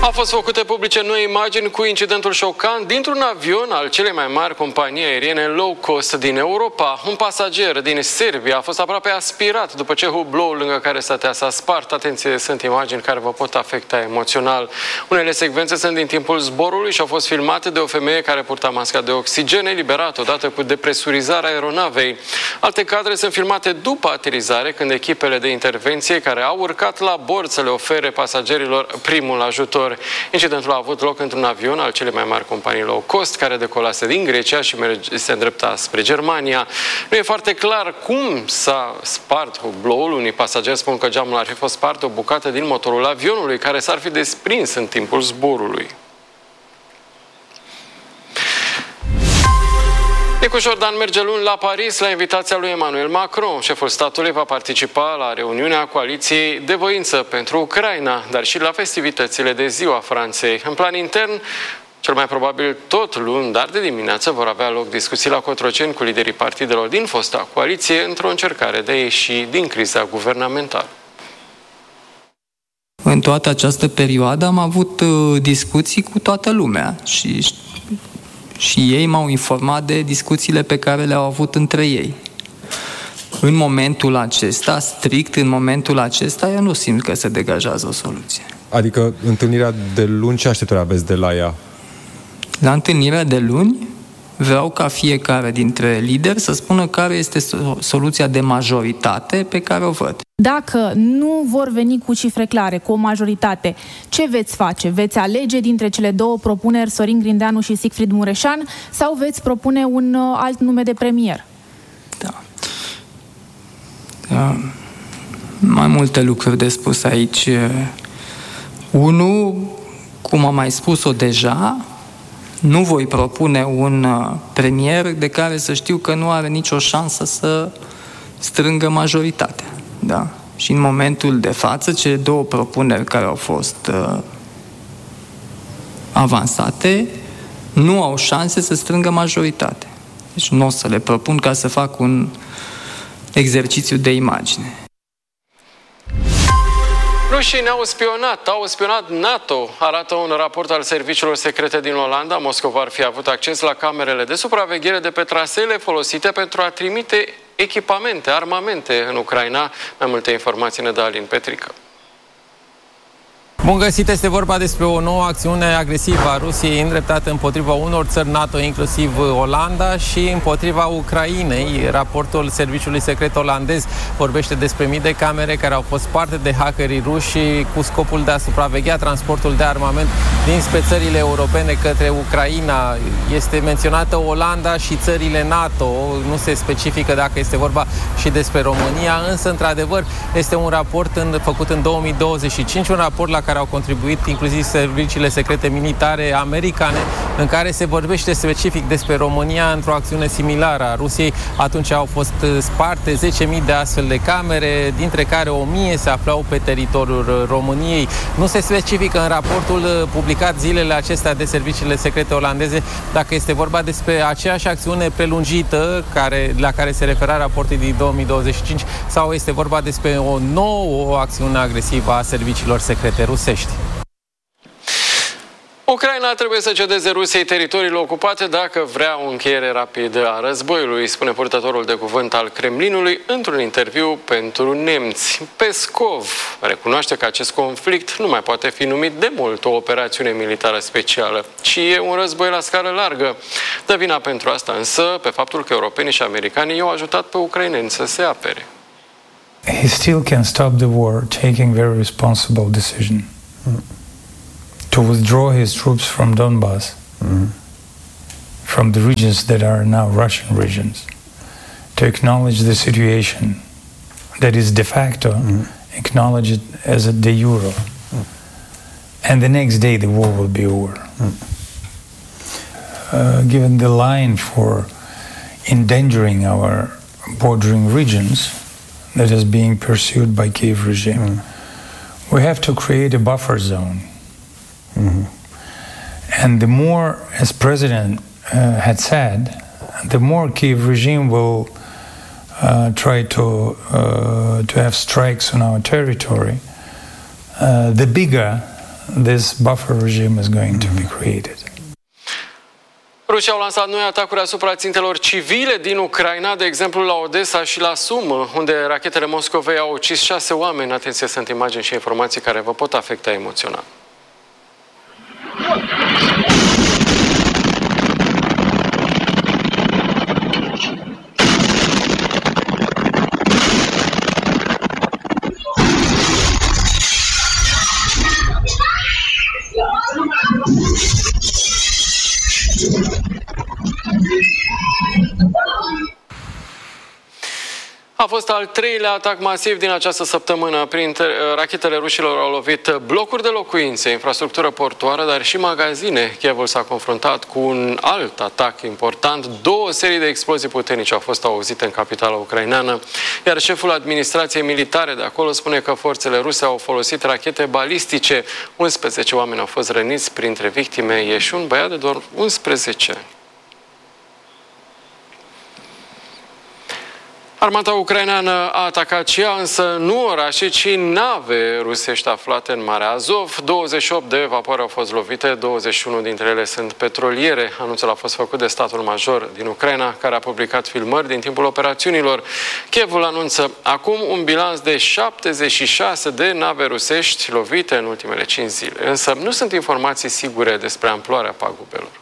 Au fost făcute publice noi imagini cu incidentul șocant dintr-un avion al celei mai mari companii aeriene low cost din Europa. Un pasager din Serbia a fost aproape aspirat după ce hubloul lângă care stătea s-a spart. Atenție, sunt imagini care vă pot afecta emoțional. Unele secvențe sunt din timpul zborului și au fost filmate de o femeie care purta masca de oxigen eliberată odată cu depresurizarea aeronavei. Alte cadre sunt filmate după aterizare, când echipele de intervenție care au urcat la bord să le ofere pasagerilor primul ajutor. Incidentul a avut loc într-un avion al celei mai mari companii low cost, care decolase din Grecia și se îndrepta spre Germania. Nu e foarte clar cum s-a spart hubloul. Unii pasageri spun că geamul ar fi fost spart o bucată din motorul avionului, care s-ar fi desprins în timpul zborului. Nicu Jordan merge luni la Paris la invitația lui Emmanuel Macron. Șeful statului va participa la reuniunea coaliției de voință pentru Ucraina, dar și la festivitățile de Ziua Franței. În plan intern, cel mai probabil tot luni, dar de dimineață vor avea loc discuții la Cotroceni cu liderii partidelor din fosta coaliție într-o încercare de a ieși din criza guvernamentală. În toată această perioadă am avut discuții cu toată lumea și ei m-au informat de discuțiile pe care le-au avut între ei. În momentul acesta, strict în momentul acesta, eu nu simt că se degajează o soluție. Adică întâlnirea de luni, ce așteptări aveți de la ea? La întâlnirea de luni vreau ca fiecare dintre lideri să spună care este soluția de majoritate pe care o văd. Dacă nu vor veni cu cifre clare, cu o majoritate, ce veți face? Veți alege dintre cele două propuneri, Sorin Grindeanu și Sigfrid Mureșan, sau veți propune un alt nume de premier? Da. Mai multe lucruri de spus aici. Unu, cum am mai spus-o deja, nu voi propune un premier de care să știu că nu are nicio șansă să strângă majoritatea. Da. Și în momentul de față, cele două propuneri care au fost avansate nu au șanse să strângă majoritate. Deci nu o să le propun ca să fac un exercițiu de imagine. Rușii ne-au spionat NATO, arată un raport al serviciilor secrete din Olanda. Moscova ar fi avut acces la camerele de supraveghere de pe traseele folosite pentru a trimite echipamente, armamente în Ucraina. Mai multe informații ne dă Alin Petrică. Bun găsit, este vorba despre o nouă acțiune agresivă a Rusiei îndreptată împotriva unor țări NATO, inclusiv Olanda, și împotriva Ucrainei. Raportul serviciului secret olandez vorbește despre mii de camere care au fost sparte de hackerii ruși cu scopul de a supraveghea transportul de armament dinspre țările europene către Ucraina. Este menționată Olanda și țările NATO, nu se specifică dacă este vorba și despre România, însă, într-adevăr, este un raport făcut în 2025, un raport la care au contribuit inclusiv serviciile secrete militare americane, în care se vorbește specific despre România într-o acțiune similară a Rusiei. Atunci au fost sparte 10.000 de astfel de camere, dintre care 1.000 se aflau pe teritoriul României. Nu se specifică în raportul publicat zilele acestea de serviciile secrete olandeze dacă este vorba despre aceeași acțiune prelungită la care se refera raportul din 2025 sau este vorba despre o nouă acțiune agresivă a serviciilor secrete rusești. Ucraina trebuie să cedeze Rusiei teritoriile ocupate dacă vrea o încheiere rapidă a războiului, spune purtătorul de cuvânt al Kremlinului într-un interviu pentru nemți. Peskov recunoaște că acest conflict nu mai poate fi numit de mult o operațiune militară specială, ci e un război la scară largă. Dă vina pentru asta însă pe faptul că europenii și americanii i-au ajutat pe ucraineni să se apere. He still can stop the war, taking very responsible decision. To withdraw his troops from Donbass, from the regions that are now Russian regions, to acknowledge the situation that is de facto, acknowledge it as a de jure, and the next day the war will be over. Given the line for endangering our bordering regions that is being pursued by Kiev regime, we have to create a buffer zone. And the more, as President had said, the more Kiev regime will try to have strikes on our territory, the bigger this buffer regime is going to be created. Rusia au lansat noi atacuri asupra țintelor civile din Ucraina, de exemplu la Odessa și la Sumă, unde rachetele Moscovei au ucis 6 oameni. Atenție, sunt imagini și informații care vă pot afecta emoțional. A fost al 3-lea atac masiv din această săptămână. Rachetele rușilor au lovit blocuri de locuințe, infrastructură portoară, dar și magazine. Kievul s-a confruntat cu un alt atac important. 2 serii de explozii puternice au fost auzite în capitala ucraineană, iar șeful administrației militare de acolo spune că forțele ruse au folosit rachete balistice. 11 oameni au fost răniți, printre victime e și un băiat de doar 11 ani. Armata ucraineană a atacat și ea, însă nu orașe, ci nave rusești aflate în Marea Azov. 28 de vapoare au fost lovite, 21 dintre ele sunt petroliere. Anunțul a fost făcut de statul major din Ucraina, care a publicat filmări din timpul operațiunilor. Kievul anunță acum un bilanț de 76 de nave rusești lovite în ultimele 5 zile. Însă nu sunt informații sigure despre amploarea pagubelor.